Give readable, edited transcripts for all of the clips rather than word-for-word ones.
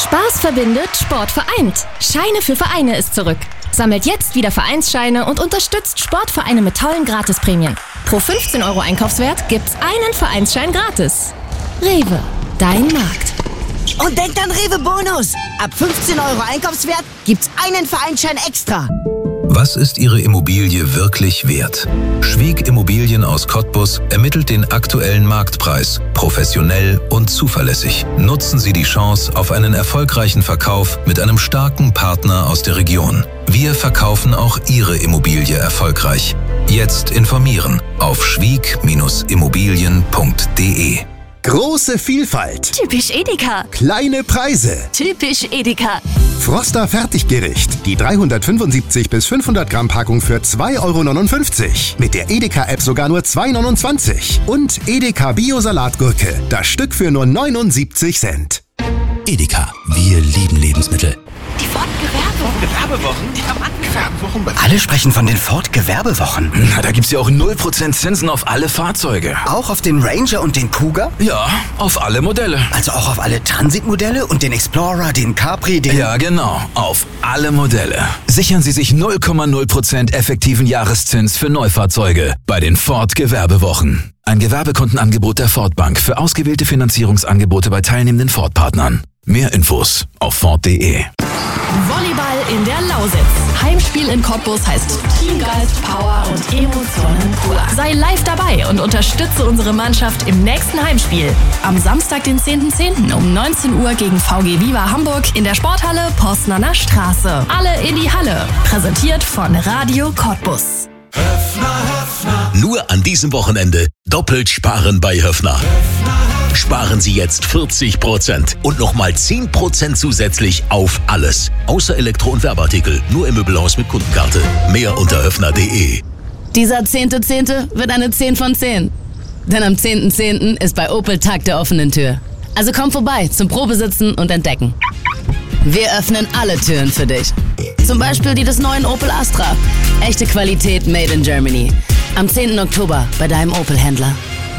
Spaß verbindet, Sport vereint. Scheine für Vereine ist zurück. Sammelt jetzt wieder Vereinsscheine und unterstützt Sportvereine mit tollen Gratisprämien. Pro 15 € Einkaufswert gibt's einen Vereinsschein gratis. Rewe, dein Markt. Und denkt an Rewe Bonus. Ab 15 € Einkaufswert gibt's einen Vereinsschein extra. Was ist Ihre Immobilie wirklich wert? Schwieg Immobilien aus Cottbus ermittelt den aktuellen Marktpreis, professionell und zuverlässig. Nutzen Sie die Chance auf einen erfolgreichen Verkauf mit einem starken Partner aus der Region. Wir verkaufen auch Ihre Immobilie erfolgreich. Jetzt informieren auf schwieg-immobilien.de. Große Vielfalt. Typisch Edeka. Kleine Preise. Typisch Edeka. Froster Fertiggericht. Die 375 bis 500 Gramm Packung für 2,59 €. Mit der Edeka-App sogar nur 2,29 €. Und Edeka Bio-Salatgurke. Das Stück für nur 79 Cent. Edeka. Wir lieben Lebensmittel. Die Ford-Gewerbewochen? Alle sprechen von den Ford-Gewerbewochen. Na, da gibt's ja auch 0% Zinsen auf alle Fahrzeuge. Auch auf den Ranger und den Kuga? Ja, auf alle Modelle. Also auch auf alle Transitmodelle und den Explorer, den Capri, den... Ja, genau. Auf alle Modelle. Sichern Sie sich 0,0% effektiven Jahreszins für Neufahrzeuge bei den Ford-Gewerbewochen. Ein Gewerbekundenangebot der Ford-Bank für ausgewählte Finanzierungsangebote bei teilnehmenden Ford-Partnern. Mehr Infos auf Ford.de. Volleyball in der Lausitz. Heimspiel in Cottbus heißt Teamgeist, Power und Emotionen pur. Sei live dabei und unterstütze unsere Mannschaft im nächsten Heimspiel. Am Samstag, den 10.10. um 19 Uhr gegen VG Viva Hamburg in der Sporthalle Postnerner Straße. Alle in die Halle. Präsentiert von Radio Cottbus. Nur an diesem Wochenende doppelt sparen bei Höffner. Sparen Sie jetzt 40% und nochmal 10% zusätzlich auf alles. Außer Elektro- und Werbeartikel. Nur im Möbelhaus mit Kundenkarte. Mehr unter höffner.de. Dieser 10.10. wird eine 10 von 10. Denn am 10.10. ist bei Opel Tag der offenen Tür. Also komm vorbei zum Probesitzen und Entdecken. Wir öffnen alle Türen für dich. Zum Beispiel die des neuen Opel Astra. Echte Qualität made in Germany. Am 10. Oktober bei deinem Opel-Händler.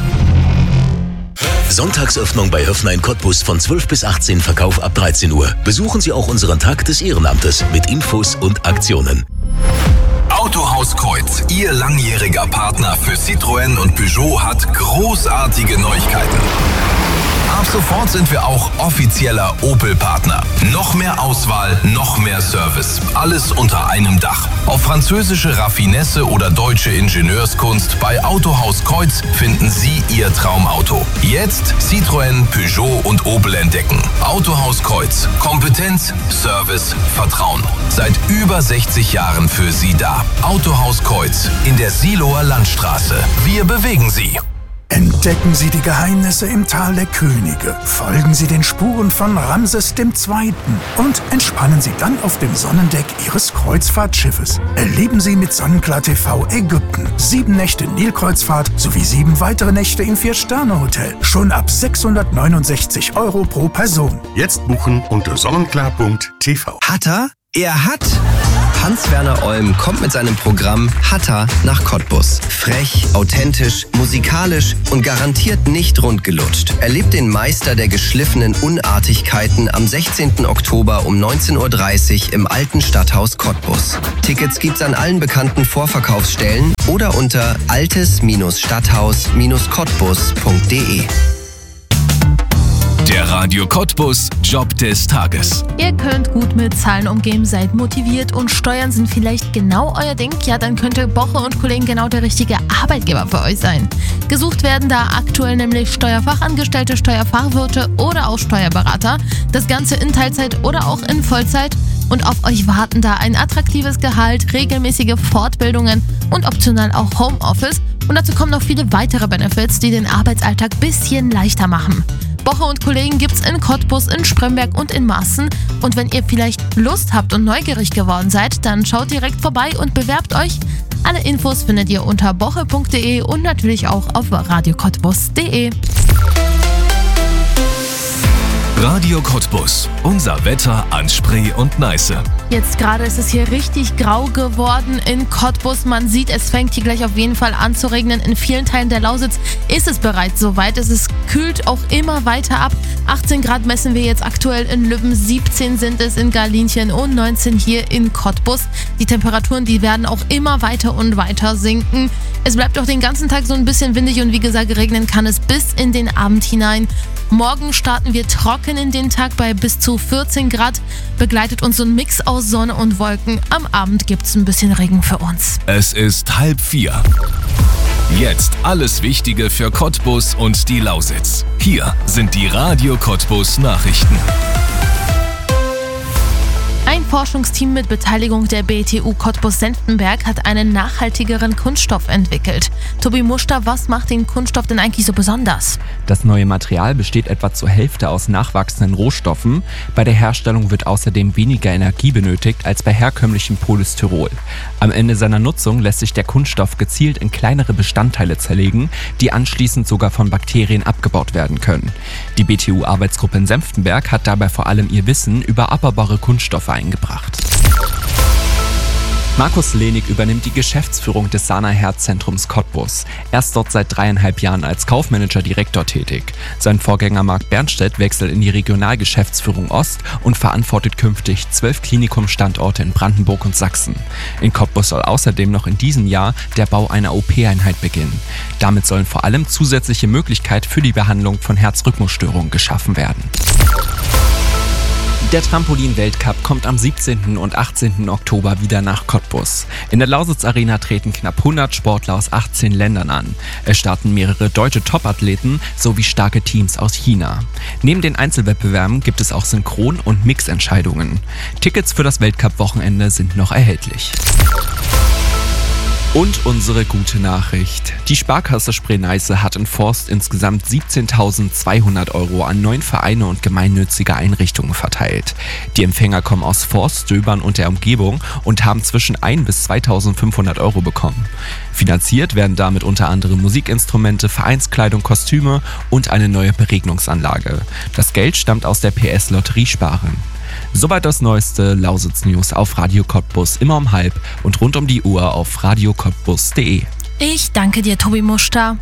Sonntagsöffnung bei Höffner in Cottbus von 12 bis 18, Verkauf ab 13 Uhr. Besuchen Sie auch unseren Tag des Ehrenamtes mit Infos und Aktionen. Autohaus Kreuz, Ihr langjähriger Partner für Citroën und Peugeot, hat großartige Neuigkeiten. Ab sofort sind wir auch offizieller Opel-Partner. Noch mehr Auswahl, noch mehr Service. Alles unter einem Dach. Auf französische Raffinesse oder deutsche Ingenieurskunst bei Autohaus Kreuz finden Sie Ihr Traumauto. Jetzt Citroën, Peugeot und Opel entdecken. Autohaus Kreuz. Kompetenz, Service, Vertrauen. Seit über 60 Jahren für Sie da. Autohaus Kreuz in der Siloer Landstraße. Wir bewegen Sie. Entdecken Sie die Geheimnisse im Tal der Könige. Folgen Sie den Spuren von Ramses II. Und entspannen Sie dann auf dem Sonnendeck Ihres Kreuzfahrtschiffes. Erleben Sie mit Sonnenklar TV Ägypten 7 Nächte Nilkreuzfahrt sowie 7 weitere Nächte im 4-Sterne-Hotel. Schon ab 669 € pro Person. Jetzt buchen unter sonnenklar.tv. Hatter? Er hat... Hans-Werner Olm kommt mit seinem Programm Hatter nach Cottbus. Frech, authentisch, musikalisch und garantiert nicht rundgelutscht. Erlebt den Meister der geschliffenen Unartigkeiten am 16. Oktober um 19:30 Uhr im alten Stadthaus Cottbus. Tickets gibt's an allen bekannten Vorverkaufsstellen oder unter altes-stadthaus-cottbus.de. Der Radio Cottbus Job des Tages. Ihr könnt gut mit Zahlen umgehen, seid motiviert und Steuern sind vielleicht genau euer Ding. Ja, dann könnte Boche und Kollegen genau der richtige Arbeitgeber für euch sein. Gesucht werden da aktuell nämlich Steuerfachangestellte, Steuerfachwirte oder auch Steuerberater. Das Ganze in Teilzeit oder auch in Vollzeit. Und auf euch warten da ein attraktives Gehalt, regelmäßige Fortbildungen und optional auch Homeoffice. Und dazu kommen noch viele weitere Benefits, die den Arbeitsalltag ein bisschen leichter machen. Boche und Kollegen gibt's in Cottbus, in Spremberg und in Maaßen. Und wenn ihr vielleicht Lust habt und neugierig geworden seid, dann schaut direkt vorbei und bewerbt euch. Alle Infos findet ihr unter boche.de und natürlich auch auf radiocottbus.de. Radio Cottbus. Unser Wetter an Spree und Neiße. Jetzt gerade ist es hier richtig grau geworden in Cottbus. Man sieht, es fängt hier gleich auf jeden Fall an zu regnen. In vielen Teilen der Lausitz ist es bereits soweit. Es kühlt auch immer weiter ab. 18 Grad messen wir jetzt aktuell in Lübben, 17 sind es in Garlinchen und 19 hier in Cottbus. Die Temperaturen, die werden auch immer weiter und weiter sinken. Es bleibt auch den ganzen Tag so ein bisschen windig und wie gesagt, regnen kann es bis in den Abend hinein. Morgen starten wir trocken in den Tag bei bis zu 14 Grad. Begleitet uns so ein Mix aus Sonne und Wolken. Am Abend gibt es ein bisschen Regen für uns. Es ist 3:30. Jetzt alles Wichtige für Cottbus und die Lausitz. Hier sind die Radio Cottbus Nachrichten. Ein Forschungsteam mit Beteiligung der BTU Cottbus-Senftenberg hat einen nachhaltigeren Kunststoff entwickelt. Tobi Muster, was macht den Kunststoff denn eigentlich so besonders? Das neue Material besteht etwa zur Hälfte aus nachwachsenden Rohstoffen. Bei der Herstellung wird außerdem weniger Energie benötigt als bei herkömmlichem Polystyrol. Am Ende seiner Nutzung lässt sich der Kunststoff gezielt in kleinere Bestandteile zerlegen, die anschließend sogar von Bakterien abgebaut werden können. Die BTU-Arbeitsgruppe in Senftenberg hat dabei vor allem ihr Wissen über abbaubare Kunststoffe eingebracht. Markus Lehnig übernimmt die Geschäftsführung des Sana-Herz-Zentrums Cottbus. Er ist dort seit 3,5 Jahren als Kaufmanager Direktor tätig. Sein Vorgänger Marc Bernstedt wechselt in die Regionalgeschäftsführung Ost und verantwortet künftig 12 Klinikumstandorte in Brandenburg und Sachsen. In Cottbus soll außerdem noch in diesem Jahr der Bau einer OP-Einheit beginnen. Damit sollen vor allem zusätzliche Möglichkeiten für die Behandlung von Herzrhythmusstörungen geschaffen werden. Der Trampolin-Weltcup kommt am 17. und 18. Oktober wieder nach Cottbus. In der Lausitz-Arena treten knapp 100 Sportler aus 18 Ländern an. Es starten mehrere deutsche Top-Athleten sowie starke Teams aus China. Neben den Einzelwettbewerben gibt es auch Synchron- und Mixentscheidungen. Tickets für das Weltcup-Wochenende sind noch erhältlich. Und unsere gute Nachricht. Die Sparkasse Spree-Neiße hat in Forst insgesamt 17.200 € an 9 Vereine und gemeinnützige Einrichtungen verteilt. Die Empfänger kommen aus Forst, Döbern und der Umgebung und haben zwischen 1.000 bis 2.500 € bekommen. Finanziert werden damit unter anderem Musikinstrumente, Vereinskleidung, Kostüme und eine neue Beregnungsanlage. Das Geld stammt aus der PS Lotteriesparen. Soweit das neueste Lausitz-News auf Radio Cottbus, immer um 12:30 und rund um die Uhr auf radiocottbus.de. Ich danke dir, Tobi Muster.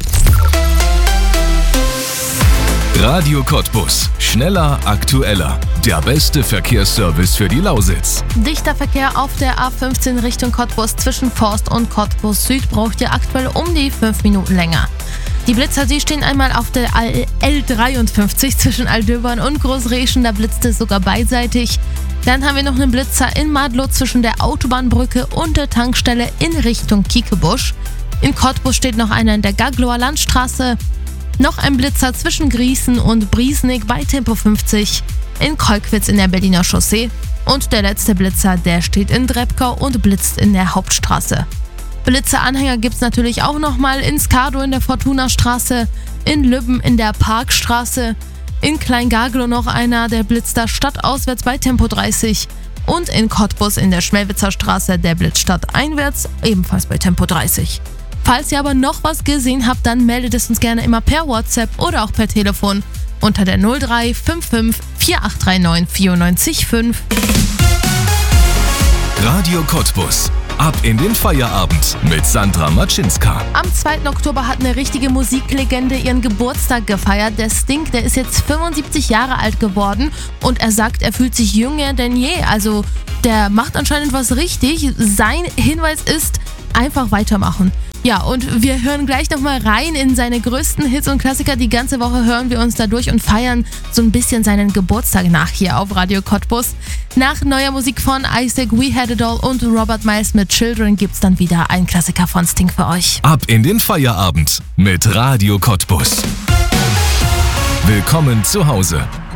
Radio Cottbus. Schneller, aktueller. Der beste Verkehrsservice für die Lausitz. Dichter Verkehr auf der A15 Richtung Cottbus zwischen Forst und Cottbus Süd braucht ihr aktuell um die 5 Minuten länger. Die Blitzer, die stehen einmal auf der L53 zwischen Aldöbern und Großreschen, da blitzt es sogar beidseitig. Dann haben wir noch einen Blitzer in Madlow zwischen der Autobahnbrücke und der Tankstelle in Richtung Kiekebusch. In Cottbus steht noch einer in der Gaglower Landstraße. Noch ein Blitzer zwischen Grießen und Briesnik bei Tempo 50. In Kolkwitz in der Berliner Chaussee. Und der letzte Blitzer, der steht in Drebkau und blitzt in der Hauptstraße. Blitzeranhänger gibt es natürlich auch nochmal in Skardo in der Fortunastraße, in Lübben in der Parkstraße, in Kleingaglow noch einer, der blitzt da stadtauswärts bei Tempo 30 und in Cottbus in der Schmelwitzer Straße, der blitzt stadteinwärts, ebenfalls bei Tempo 30. Falls ihr aber noch was gesehen habt, dann meldet es uns gerne immer per WhatsApp oder auch per Telefon unter der 0355 4839 94,5. Radio Cottbus. Ab in den Feierabend mit Sandra Matschinska. Am 2. Oktober hat eine richtige Musiklegende ihren Geburtstag gefeiert. Der Sting, der ist jetzt 75 Jahre alt geworden und er sagt, er fühlt sich jünger denn je. Also der macht anscheinend was richtig. Sein Hinweis ist, einfach weitermachen. Ja, und wir hören gleich nochmal rein in seine größten Hits und Klassiker. Die ganze Woche hören wir uns da durch und feiern so ein bisschen seinen Geburtstag nach hier auf Radio Cottbus. Nach neuer Musik von Isaac, We Had It All und Robert Miles mit Children gibt's dann wieder einen Klassiker von Sting für euch. Ab in den Feierabend mit Radio Cottbus. Willkommen zu Hause.